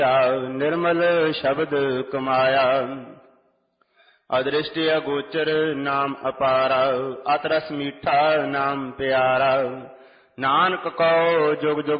निर्मल शब्द कमाया। अदृष्ट अगोचर नाम अपारा, अतरस मीठा नाम प्यारा। नानक को जुग जुग